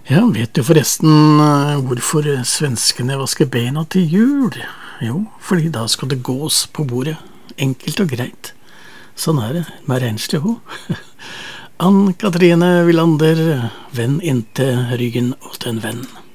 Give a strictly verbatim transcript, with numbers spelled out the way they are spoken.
Ja, vet du forresten eh, hvorfor svenskene vasker bena til jul? Jo, fordi da skal det gås på bordet. Enkelt og greit. Sånn er det med Rensleho. Ann Katrine Villander, venn inntil ryggen åt en venn.